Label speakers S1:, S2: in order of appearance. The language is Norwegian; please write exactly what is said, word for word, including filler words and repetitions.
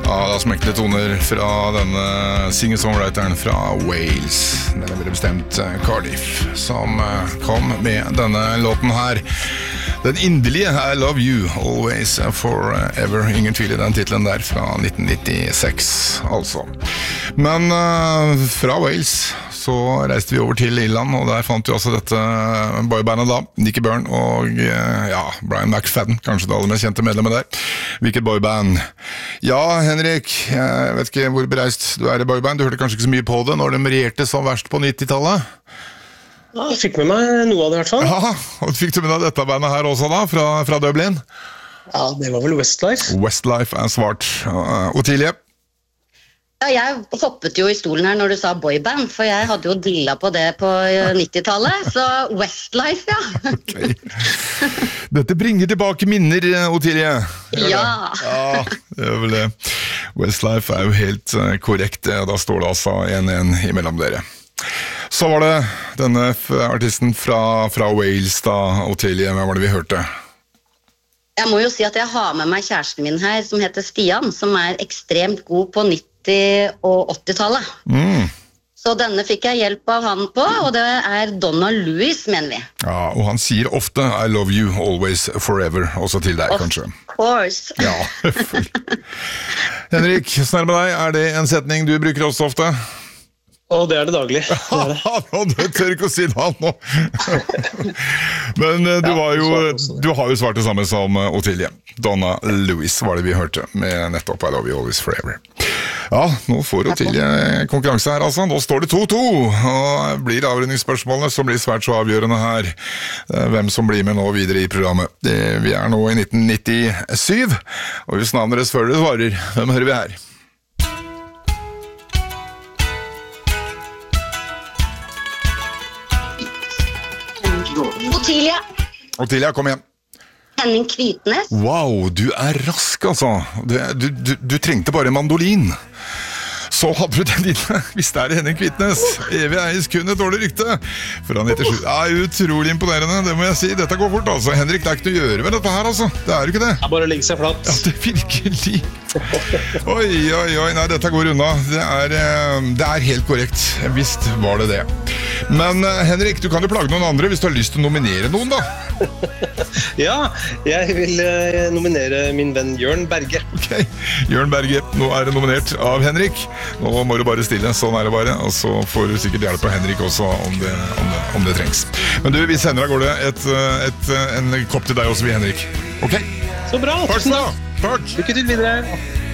S1: Ja, da smekte toner fra denne singer-songwriteren fra Wales, nærmere bestemt Cardiff, som kom med denne låten her. Den inderlige I Love You, Always Forever, ingen tvil i den titlen der fra nitten nittiseks, altså. Men uh, fra Wales så reiste vi over til Irland, og der fant vi også dette boybandet da, Nicky Byrne og uh, ja, Brian McFadden, kanskje det aller mest kjente medlemmet der. Hvilket boyband? Ja, Henrik, jeg vet ikke hvor bereist du er i boyband, du hørte kanskje ikke så mye på det når de regjerte som verst på nittitallet?
S2: Ja, jeg fikk med meg noe av det i hvert fall.
S1: Ja, og fikk du med deg dette bandet her også da, fra, fra Dublin?
S2: Ja, det var vel Westlife.
S1: Westlife er svart. Uh, Otilie?
S3: Ja, jeg hoppet jo i stolen her når du sa boyband, for jeg hadde jo dilla på det på nittitallet, så Westlife, ja.
S1: Okay. Dette bringer tilbake minner, Otilie.
S3: Ja.
S1: Ja, det er vel det. Westlife er jo helt uh, korrekt, da står det altså en en imellom dere. Så var det denne artisten fra, fra Wales da, Otilie, hvem var det vi hørte?
S3: Jeg må jo si at jeg har med meg kjæresten min her, som heter Stian, som er ekstremt god på nitti- og åttitallet.
S1: Mm.
S3: Så denne fikk jeg hjelp av han på, og det er Donna Lewis, mener vi.
S1: Ja, og han sier ofte I love you, always, forever, også til deg,
S3: of
S1: kanskje.
S3: Of course.
S1: Ja, Henrik, snart med deg, er det en setning du bruker også ofte?
S2: Å, det er det daglig. Det er det.
S1: Du tør ikke å si det nå. Men uh, du, var jo, du har jo svart det samme som uh, Otilie. Donna Lewis var det vi hørte med nettopp I love you, always, forever. Ja, nå får Otilie konkurranse her, altså. Nå står det to to, og blir avrundingsspørsmålene som blir svært så avgjørende her. Hvem som blir med nå videre i programmet. Det, vi er nå i nitten nittisju, og hvis navnet deres før dere svarer, hvem hører vi her?
S3: Otilia.
S1: Otilia, kom igjen.
S3: Henning Kvitnes.
S1: Wow, du er rask, altså. Du, du, du, du trengte bare mandolin. Så hadde du den lille, hvis det er Henning Kvitnes. Evig eies kun et dårlig rykte. For han heter sju. Ja, utrolig imponerende, det må jeg si. Dette går fort, altså. Henrik, det er ikke noe å gjøre med dette her, altså. Det er jo ikke det.
S2: Ja, bare legge seg flatt.
S1: Ja, det virkelig. Oi, oi, oi, nei, dette går unna. Det er, det er helt korrekt. Visst var det det. Men Henrik, du kan jo plage noen andre hvis du har lyst til å nominere noen, da.
S2: Ja, jeg vil uh, nominere min venn Jørn Berge.
S1: Ok, Jørn Berge, nå er det nominert av Henrik. Nå må du bare stille, sånn er det bare. Og så får du sikkert hjelp av Henrik også om det, om det, om det trengs. Men du, vi sender av gårde et, et, en kopp til deg også, vi, Henrik. Ok?
S2: Så bra,
S1: Takk
S2: tusen
S1: da.
S2: takk.
S1: Takk.
S2: Lykke til videre.